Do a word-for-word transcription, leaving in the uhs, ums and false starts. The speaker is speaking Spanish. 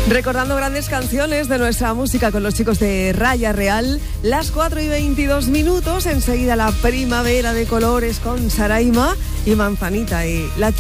Recordando grandes canciones de nuestra música con los chicos de Raya Real, las cuatro y veintidós minutos, enseguida la primavera de colores con Saraima y Manzanita y La